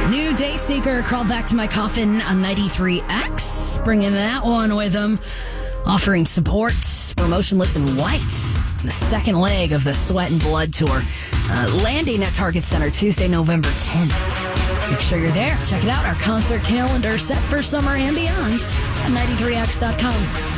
New Dayseeker, Crawl Back to My Coffin on 93X. Bringing that one with them. Offering support for Motionless in White. The second leg of the Sweat and Blood tour. Landing at Target Center Tuesday, November 10th. Make sure you're there. Check it out. Our concert calendar set for summer and beyond at 93x.com.